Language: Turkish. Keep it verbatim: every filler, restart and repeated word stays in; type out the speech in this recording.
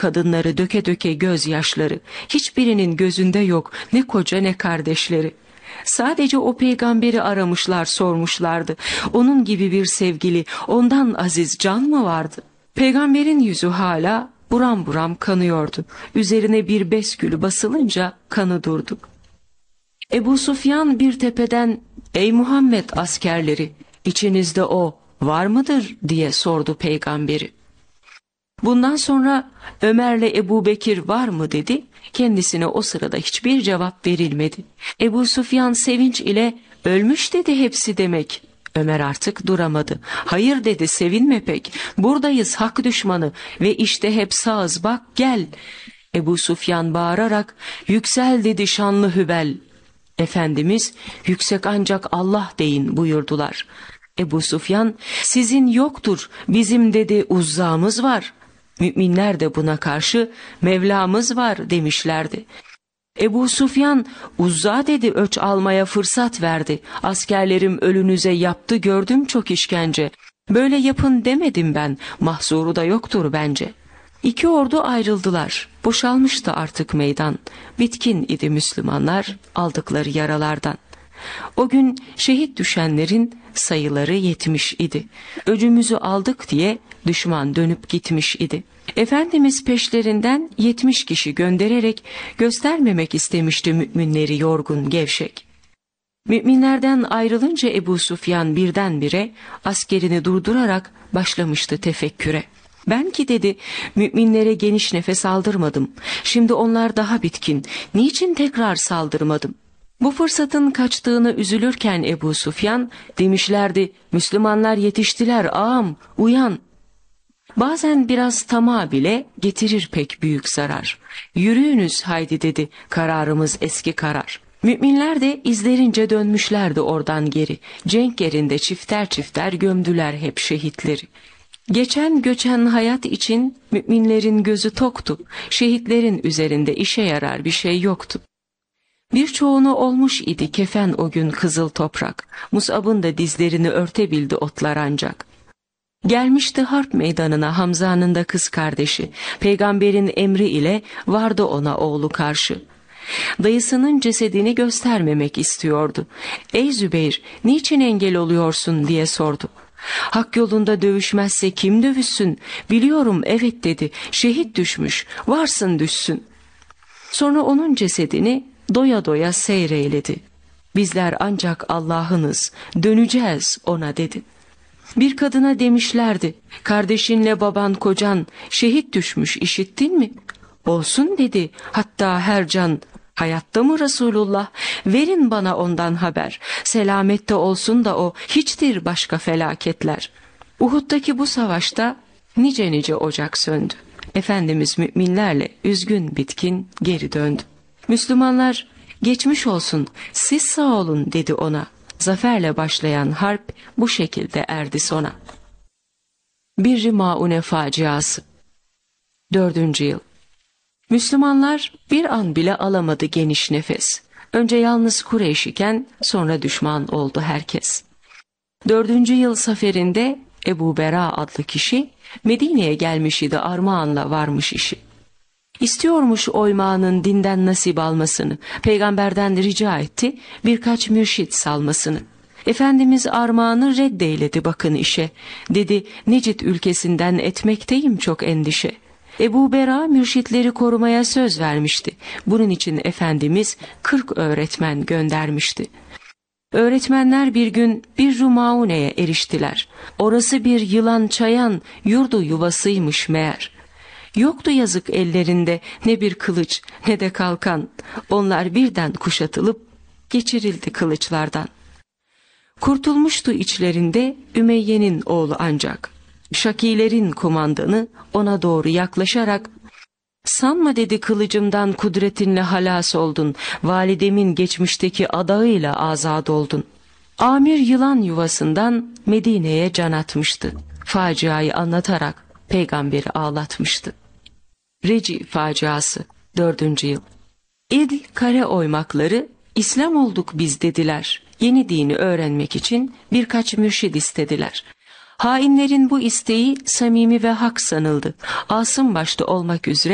kadınları döke döke gözyaşları. Hiçbirinin gözünde yok ne koca ne kardeşleri. Sadece o peygamberi aramışlar, sormuşlardı. Onun gibi bir sevgili, ondan aziz can mı vardı? Peygamberin yüzü hala buram buram kanıyordu. Üzerine bir beskül basılınca kanı durdu. Ebu Sufyan bir tepeden, "Ey Muhammed askerleri, içinizde o var mıdır?" diye sordu peygamberi. Bundan sonra Ömer'le Ebu Bekir var mı dedi. Kendisine o sırada hiçbir cevap verilmedi. Ebu Sufyan sevinç ile ölmüş dedi hepsi demek. Ömer artık duramadı. Hayır dedi, sevinme pek. Buradayız hak düşmanı ve işte hep sağız, bak gel. Ebu Sufyan bağırarak, yüksel dedi şanlı Hübel. Efendimiz yüksek ancak Allah deyin buyurdular. Ebu Sufyan, sizin yoktur, bizim dedi Uzza'mız var. Müminler de buna karşı Mevlamız var demişlerdi. Ebu Sufyan, Uzza dedi öç almaya fırsat verdi. Askerlerim ölünüze yaptı gördüm çok işkence. Böyle yapın demedim ben, mahzuru da yoktur bence. İki ordu ayrıldılar. Boşalmıştı artık meydan. Bitkin idi Müslümanlar aldıkları yaralardan. O gün şehit düşenlerin sayıları yetmiş idi. Öcümüzü aldık diye düşman dönüp gitmiş idi. Efendimiz peşlerinden yetmiş kişi göndererek göstermemek istemişti müminleri yorgun gevşek. Müminlerden ayrılınca Ebu Sufyan birdenbire askerini durdurarak başlamıştı tefekküre. Ben ki dedi müminlere geniş nefes aldırmadım. Şimdi onlar daha bitkin. Niçin tekrar saldırmadım? Bu fırsatın kaçtığını üzülürken Ebu Sufyan demişlerdi, Müslümanlar yetiştiler ağam, uyan. Bazen biraz tamah bile getirir pek büyük zarar. Yürüyünüz haydi dedi, kararımız eski karar. Müminler de izlerince dönmüşlerdi oradan geri. Cenk yerinde çifter çifter gömdüler hep şehitleri. Geçen göçen hayat için müminlerin gözü toktu. Şehitlerin üzerinde işe yarar bir şey yoktu. Birçoğunu olmuş idi kefen o gün kızıl toprak. Mus'ab'ın da dizlerini örtebildi otlar ancak. Gelmişti harp meydanına Hamza'nın da kız kardeşi. Peygamberin emri ile vardı ona oğlu karşı. Dayısının cesedini göstermemek istiyordu. Ey Zübeyir, niçin engel oluyorsun diye sordu. Hak yolunda dövüşmezse kim dövüşsün? Biliyorum evet dedi, şehit düşmüş, varsın düşsün. Sonra onun cesedini doya doya seyreyledi. Bizler ancak Allah'ınız, döneceğiz ona dedi. Bir kadına demişlerdi, kardeşinle baban kocan şehit düşmüş işittin mi? Olsun dedi, hatta her can, hayatta mı Resulullah? Verin bana ondan haber, selamette olsun da o, hiçtir başka felaketler. Uhud'daki bu savaşta nice nice ocak söndü. Efendimiz müminlerle üzgün bitkin geri döndü. Müslümanlar, geçmiş olsun, siz sağ olun dedi ona. Zaferle başlayan harp bu şekilde erdi sona. Bir Maune faciası. Dördüncü yıl. Müslümanlar bir an bile alamadı geniş nefes. Önce yalnız Kureyş iken sonra düşman oldu herkes. Dördüncü yıl zaferinde Ebu Bera adlı kişi Medine'ye gelmiş idi, armağanla varmış işi. İstiyormuş oymağının dinden nasip almasını, peygamberden rica etti birkaç mürşit salmasını. Efendimiz armağanı reddeyledi bakın işe, dedi Necid ülkesinden etmekteyim çok endişe. Ebu Bera mürşitleri korumaya söz vermişti. Bunun için Efendimiz kırk öğretmen göndermişti. Öğretmenler bir gün bir Rumaune'ye eriştiler. Orası bir yılan çayan yurdu yuvasıymış meğer. Yoktu yazık ellerinde ne bir kılıç ne de kalkan. Onlar birden kuşatılıp geçirildi kılıçlardan. Kurtulmuştu içlerinde Ümeyye'nin oğlu ancak. Şakilerin kumandanı ona doğru yaklaşarak, sanma dedi kılıcımdan kudretinle halas oldun, validemin geçmişteki adağıyla azad oldun. Amir yılan yuvasından Medine'ye can atmıştı. Faciayı anlatarak peygamberi ağlatmıştı. Reci faciası. Dördüncü yıl. İdl kare oymakları, İslam olduk biz dediler. Yeni dini öğrenmek için birkaç mürşid istediler. Hainlerin bu isteği samimi ve hak sanıldı. Asım başta olmak üzere